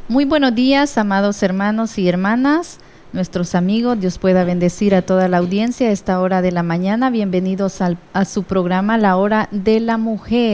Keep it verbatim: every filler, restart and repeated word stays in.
Muy buenos días, amados hermanos y hermanas, nuestros amigos. Dios pueda bendecir a toda la audiencia a esta hora de la mañana. Bienvenidos al, a su programa La Hora de la Mujer.